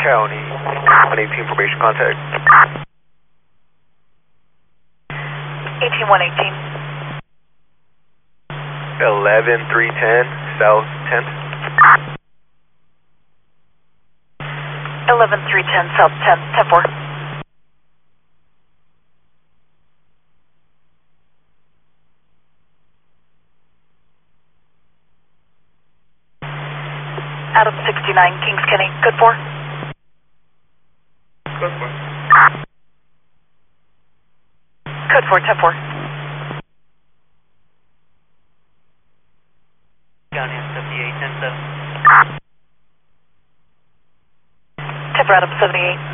County, 118 formation contact. 18118. 11310, South 10th. 11310, South 10th, 10-4. Adam 69, Kings Kenny, good 4. Good 4. Code 4, 10-4. County 78, 10-7. 10-4, Adam 78.